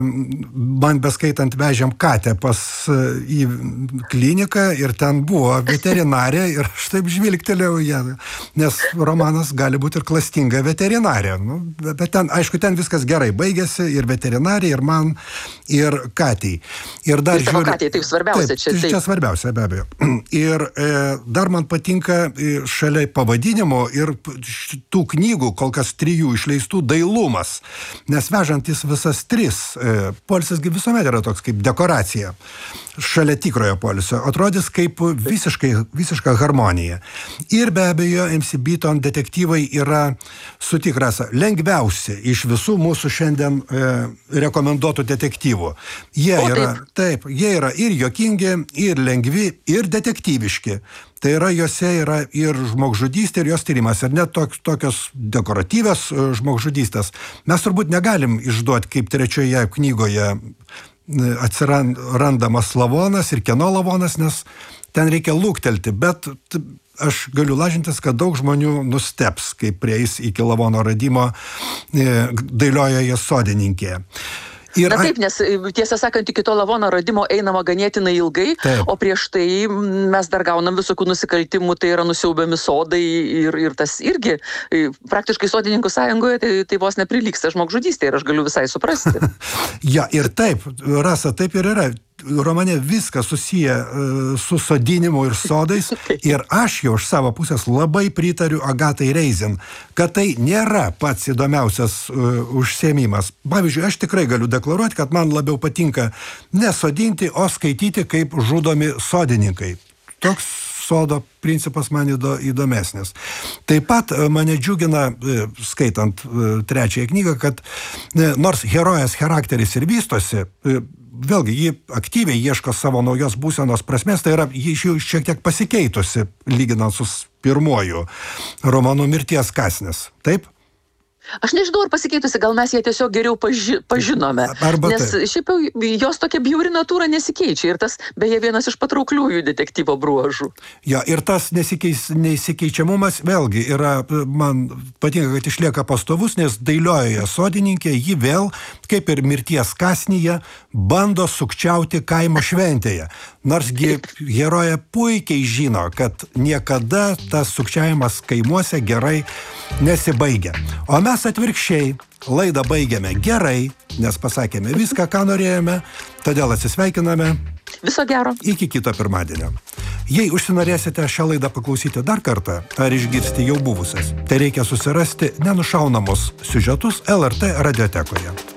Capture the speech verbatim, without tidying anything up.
man beskaitant vežėm katę pas į kliniką ir ten buvo veterinarė ir aš taip žvilgtelėjau ją, nes romanas gali būti ir klastinga veterinarė. Nu, bet ten, aišku, ten viskas gerai baigėsi ir veterinarė, ir man, ir katei. Ir dar ir tavo katei, taip svarbiausia taip, čia. Taip, čia svarbiausia, be abejo. Ir e, dar man patinka šalia pavadinimo ir tų knygų, kol kas trijų išleistų, dailumas. Nes vežantis visas tris, e, poilsisgi visuomet yra toks kaip dekoracija šalia tikrojo poilsio. Atrodys kaip visiškai, visiška harmonija. Ir be abejo, M C Beaton detektyvai yra, sutik Rasa, lengviausi iš visų mūsų šiandien e, rekomenduotų detektyvų. Jie o, yra, taip. taip, jie yra ir juokingi, ir lengvi, ir detektyviški. Tai yra, jose yra ir žmogžudystė, ir jos tyrimas, ir net tok, tokios dekoratyvios žmogžudystės. Mes turbūt negalim išduoti, kaip trečioje knygoje atsirandamas lavonas ir kieno lavonas, nes ten reikia lūktelti, bet aš galiu lažintis, kad daug žmonių nusteps, kai prieis iki lavono radimo dailiojoje sodininkėje. Ir Na taip, nes tiesą sakant, iki to lavono radimo einama ganėtinai ilgai, taip. O prieš tai mes dar gaunam visokių nusikaltimų, tai yra nusiaubiami sodai ir, ir tas irgi praktiškai sodininkų sąjungoje tai, tai vos neprilyksta žmogžudystė ir aš galiu visai suprasti. Ja, ir taip, Rasa, taip ir yra. Romane viskas susiję su sodinimu ir sodais ir aš jau iš savo pusės labai pritariu Agatai Reizin, kad tai nėra pats įdomiausias uh, užsiėmimas. Pavyzdžiui, aš tikrai galiu deklaruoti, kad man labiau patinka nesodinti, o skaityti, kaip žudomi sodininkai. Toks sodo principas man įdomesnis. Taip pat mane džiugina, skaitant trečiąją knygą, kad nors herojės charakteris ir vystosi, vėlgi, ji aktyviai ieško savo naujos būsenos prasmės, tai yra, ji šiek tiek pasikeitusi, lyginant su pirmuoju romanu Mirties kąsnis. Taip? Aš nežinau, ar pasikeitusi, gal mes ją tiesiog geriau paži pažinome. Arba nes tai. Šiaip jau jos tokia bjauri natūra nesikeičia ir tas, beje, vienas iš patraukliųjų detektyvo bruožų. Ja, ir tas nesikeis, nesikeičiamumas vėlgi yra, man patinka, kad išlieka pastovus, nes dailiojoje sodininkė ji vėl, kaip ir Mirties kąsnyje, bando sukčiauti kaimo šventėje. Norsgi herojė puikiai žino, kad niekada tas sukčiavimas kaimuose gerai nesibaigia. O mes atvirkščiai laidą baigiame gerai, nes pasakėme viską, ką norėjome, todėl atsisveikiname. Viso gero. Iki kito pirmadienio. Jei užsinorėsite šią laidą paklausyti dar kartą, ar išgirsti jau buvusias, tai reikia susirasti nenušaunamus siužetus L R T radiotekoje.